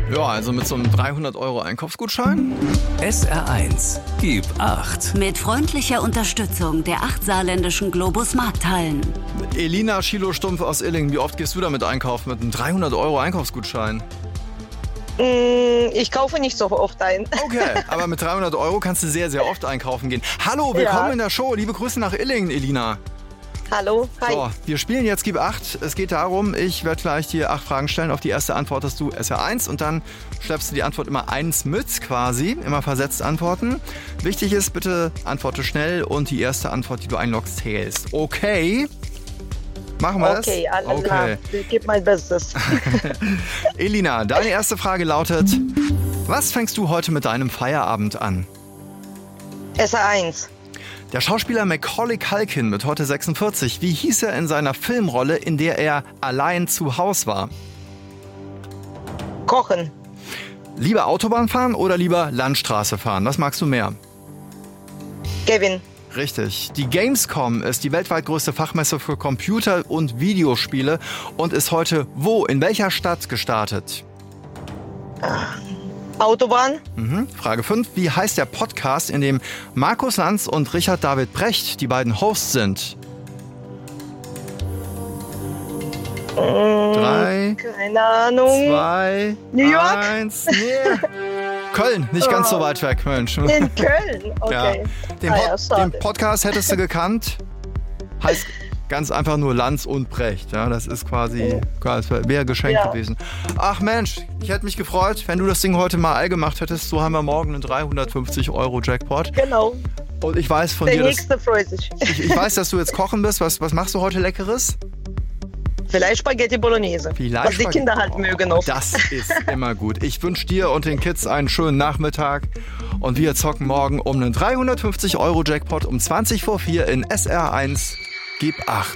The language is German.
Ja, also mit so einem 300€ Einkaufsgutschein. SR1, gib 8. Mit freundlicher Unterstützung der 8 saarländischen Globus Markthallen. Elina Schilo-Stumpf aus Illingen, wie oft gehst du damit einkaufen mit einem 300€ Einkaufsgutschein? Ich kaufe nicht so oft ein. Okay, aber mit 300€ kannst du sehr, sehr oft einkaufen gehen. Hallo, willkommen in der Show. Liebe Grüße nach Illingen, Elina. Hallo, hi. So, wir spielen jetzt Gib 8. Es geht darum, ich werde gleich dir 8 Fragen stellen. Auf die erste antwortest du SR1 und dann schleppst du die Antwort immer 1 mit quasi. Immer versetzt antworten. Wichtig ist, bitte antworte schnell und die erste Antwort, die du einloggst, zählst. Okay? Machen wir es? Okay, alles klar. Ich gebe mein Bestes. Elina, deine erste Frage lautet: Was fängst du heute mit deinem Feierabend an? SR1. Der Schauspieler Macaulay Culkin wird heute 46. Wie hieß er in seiner Filmrolle, in der er allein zu Hause war? Kochen. Lieber Autobahn fahren oder lieber Landstraße fahren? Was magst du mehr? Kevin. Richtig. Die Gamescom ist die weltweit größte Fachmesse für Computer- und Videospiele und ist heute wo, in welcher Stadt gestartet? Autobahn. Frage 5. Wie heißt der Podcast, in dem Markus Lanz und Richard David Brecht die beiden Hosts sind? 3, Keine Ahnung. 2, New York? 1. Nee. Köln, nicht ganz so weit weg, Mensch. In Köln. Okay. Ja. Den schade. Podcast hättest du gekannt. Heißt ganz einfach nur Lanz und Brecht. Ja, das ist quasi, das wäre geschenkt gewesen. Ach Mensch, ich hätte mich gefreut, wenn du das Ding heute mal all gemacht hättest. So haben wir morgen einen 350€ Jackpot. Genau. Und ich weiß von Der dir, nächste freut sich. ich weiß, dass du jetzt kochen bist. Was machst du heute Leckeres? Vielleicht Spaghetti Bolognese. Was die Kinder halt mögen oft. Das ist immer gut. Ich wünsche dir und den Kids einen schönen Nachmittag. Und wir zocken morgen um einen 350€ Jackpot um 4:20 in SR1. Gib 8.